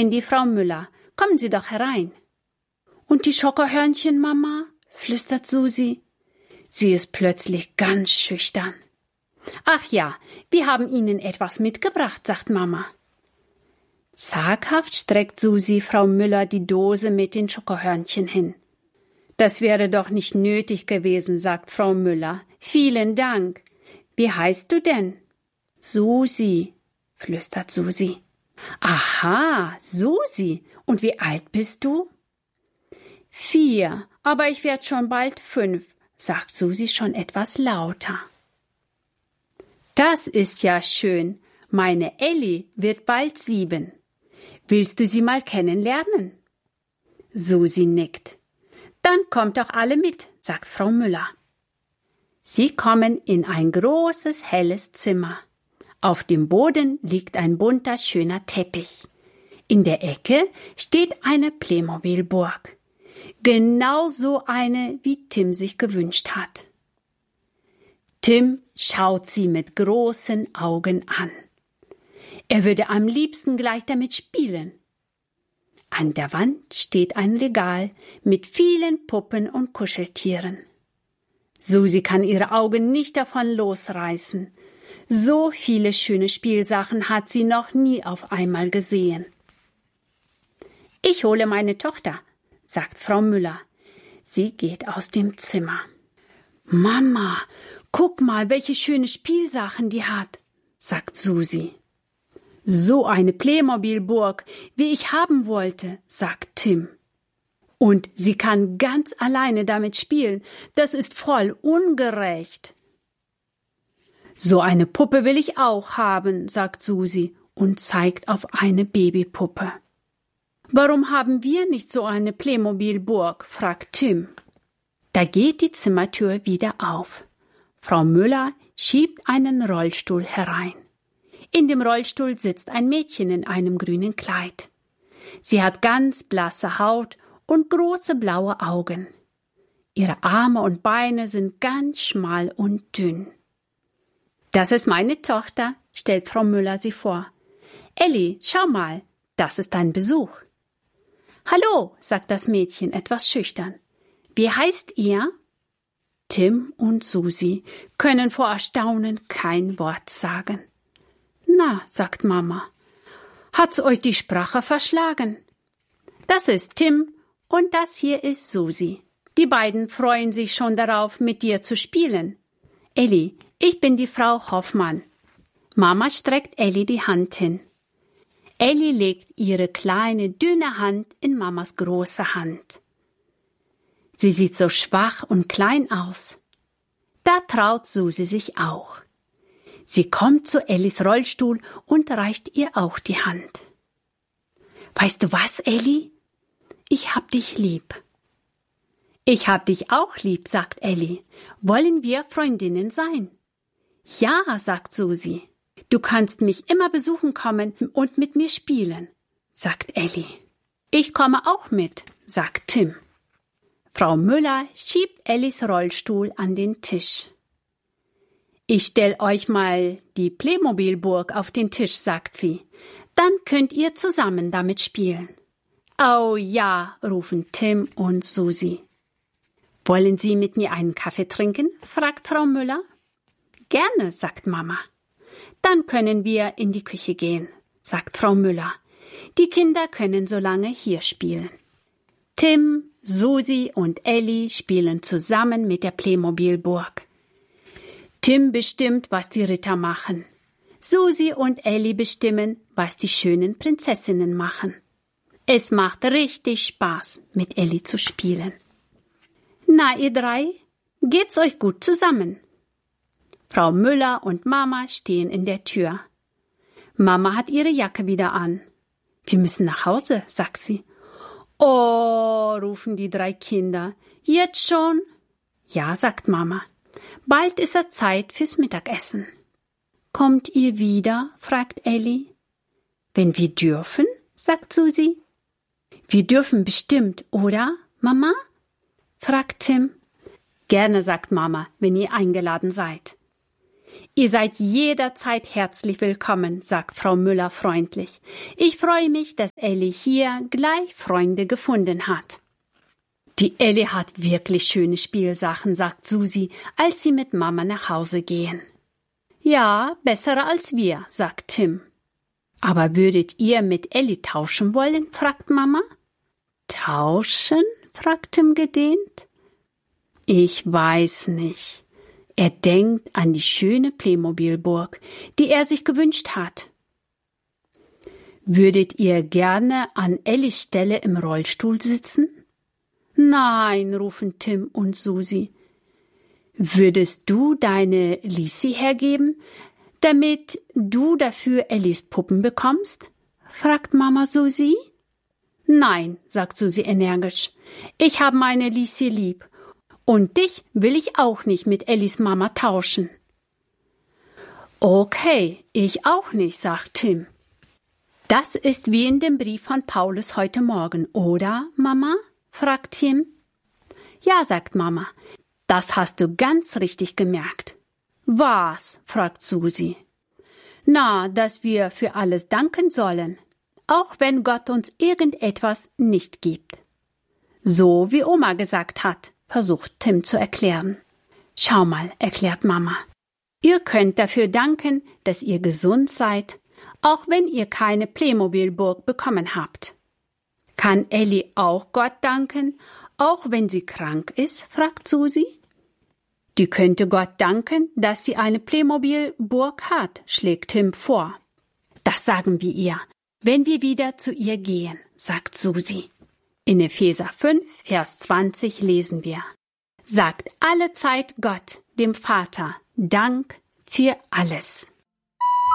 bin die Frau Müller. Kommen Sie doch herein. Und die Schokohörnchen, Mama? Flüstert Susi. Sie ist plötzlich ganz schüchtern. Ach ja, wir haben Ihnen etwas mitgebracht, sagt Mama. Zaghaft streckt Susi Frau Müller die Dose mit den Schokohörnchen hin. Das wäre doch nicht nötig gewesen, sagt Frau Müller. Vielen Dank. Wie heißt du denn? Susi, flüstert Susi. Aha, Susi. Und wie alt bist du? 4, aber ich werde schon bald 5, sagt Susi schon etwas lauter. Das ist ja schön. Meine Elli wird bald 7. Willst du sie mal kennenlernen? Susi nickt. Dann kommt doch alle mit, sagt Frau Müller. Sie kommen in ein großes, helles Zimmer. Auf dem Boden liegt ein bunter, schöner Teppich. In der Ecke steht eine Playmobil-Burg. Genau so eine, wie Tim sich gewünscht hat. Tim schaut sie mit großen Augen an. Er würde am liebsten gleich damit spielen. An der Wand steht ein Regal mit vielen Puppen und Kuscheltieren. Susi kann ihre Augen nicht davon losreißen. So viele schöne Spielsachen hat sie noch nie auf einmal gesehen. Ich hole meine Tochter, sagt Frau Müller. Sie geht aus dem Zimmer. Mama, guck mal, welche schöne Spielsachen die hat, sagt Susi. So eine Playmobil-Burg, wie ich haben wollte, sagt Tim. Und sie kann ganz alleine damit spielen. Das ist voll ungerecht. So eine Puppe will ich auch haben, sagt Susi und zeigt auf eine Babypuppe. Warum haben wir nicht so eine Playmobil-Burg, fragt Tim. Da geht die Zimmertür wieder auf. Frau Müller schiebt einen Rollstuhl herein. In dem Rollstuhl sitzt ein Mädchen in einem grünen Kleid. Sie hat ganz blasse Haut und große blaue Augen. Ihre Arme und Beine sind ganz schmal und dünn. Das ist meine Tochter, stellt Frau Müller sie vor. Elli, schau mal, das ist dein Besuch. Hallo, sagt das Mädchen etwas schüchtern. Wie heißt ihr? Tim und Susi können vor Erstaunen kein Wort sagen. Na, sagt Mama, hat's euch die Sprache verschlagen? Das ist Tim und das hier ist Susi. Die beiden freuen sich schon darauf, mit dir zu spielen. Elli, ich bin die Frau Hoffmann. Mama streckt Elli die Hand hin. Elli legt ihre kleine, dünne Hand in Mamas große Hand. Sie sieht so schwach und klein aus. Da traut Susi sich auch. Sie kommt zu Ellis Rollstuhl und reicht ihr auch die Hand. Weißt du was, Elli? Ich hab dich lieb. Ich hab dich auch lieb, sagt Elli. Wollen wir Freundinnen sein? Ja, sagt Susi. Du kannst mich immer besuchen kommen und mit mir spielen, sagt Elli. Ich komme auch mit, sagt Tim. Frau Müller schiebt Ellis Rollstuhl an den Tisch. Ich stell euch mal die Playmobil-Burg auf den Tisch, sagt sie. Dann könnt ihr zusammen damit spielen. Oh ja, rufen Tim und Susi. Wollen Sie mit mir einen Kaffee trinken? Fragt Frau Müller. Gerne, sagt Mama. Dann können wir in die Küche gehen, sagt Frau Müller. Die Kinder können so lange hier spielen. Tim, Susi und Elli spielen zusammen mit der Playmobil-Burg. Tim bestimmt, was die Ritter machen. Susi und Elli bestimmen, was die schönen Prinzessinnen machen. Es macht richtig Spaß, mit Elli zu spielen. Na, ihr drei, geht's euch gut zusammen? Frau Müller und Mama stehen in der Tür. Mama hat ihre Jacke wieder an. Wir müssen nach Hause, sagt sie. Oh, rufen die 3 Kinder. Jetzt schon? Ja, sagt Mama. Bald ist es Zeit fürs Mittagessen. Kommt ihr wieder? Fragt Elli. Wenn wir dürfen, sagt Susi. Wir dürfen bestimmt, oder, Mama? Fragt Tim. Gerne, sagt Mama, wenn ihr eingeladen seid. Ihr seid jederzeit herzlich willkommen, sagt Frau Müller freundlich. Ich freue mich, dass Elli hier gleich Freunde gefunden hat. Die Elli hat wirklich schöne Spielsachen, sagt Susi, als sie mit Mama nach Hause gehen. Ja, bessere als wir, sagt Tim. Aber würdet ihr mit Elli tauschen wollen, fragt Mama. Tauschen? fragt Tim gedehnt. Ich weiß nicht. Er denkt an die schöne Playmobil-Burg, die er sich gewünscht hat. Würdet ihr gerne an Ellis Stelle im Rollstuhl sitzen? Nein, rufen Tim und Susi. Würdest du deine Lisi hergeben, damit du dafür Ellis Puppen bekommst? fragt Mama Susi. Nein, sagt Susi energisch. Ich habe meine Lisi lieb. Und dich will ich auch nicht mit Ellis Mama tauschen. Okay, ich auch nicht, sagt Tim. Das ist wie in dem Brief von Paulus heute Morgen, oder, Mama? fragt Tim. Ja, sagt Mama, das hast du ganz richtig gemerkt. Was? fragt Susi. Na, dass wir für alles danken sollen, auch wenn Gott uns irgendetwas nicht gibt. So wie Oma gesagt hat, versucht Tim zu erklären. Schau mal, erklärt Mama. Ihr könnt dafür danken, dass ihr gesund seid, auch wenn ihr keine Playmobil-Burg bekommen habt. Kann Elli auch Gott danken, auch wenn sie krank ist, fragt Susi. Die könnte Gott danken, dass sie eine Playmobil-Burg hat, schlägt Tim vor. Das sagen wir ihr, wenn wir wieder zu ihr gehen, sagt Susi. In Epheser 5, Vers 20 lesen wir: Sagt allezeit Gott, dem Vater, Dank für alles.